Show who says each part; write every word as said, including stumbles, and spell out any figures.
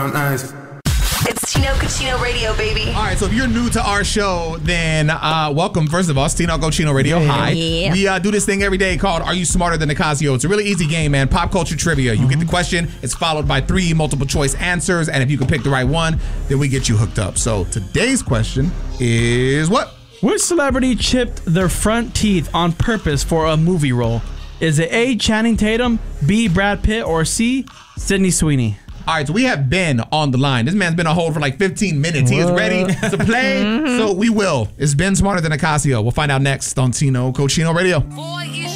Speaker 1: sound nice.
Speaker 2: It's Tino Cochino Radio, baby.
Speaker 3: All right, so if you're new to our show, then uh, welcome. First of all, it's Tino Cochino Radio. Hi.
Speaker 2: Yeah.
Speaker 3: We uh, do this thing every day called Are You Smarter Than Nicasio? It's a really easy game, man. Pop culture trivia. You mm-hmm. get the question. It's followed by three multiple choice answers. And if you can pick the right one, then we get you hooked up. So today's question is what?
Speaker 4: Which celebrity chipped their front teeth on purpose for a movie role? Is it A, Channing Tatum, B, Brad Pitt, or C, Sydney Sweeney?
Speaker 3: All right, so we have Ben on the line. This man's been on hold for like fifteen minutes. He is ready to play, mm-hmm. so we will. Is Ben smarter than Nicasio? We'll find out next on Tino Cochino Radio.
Speaker 2: Boy,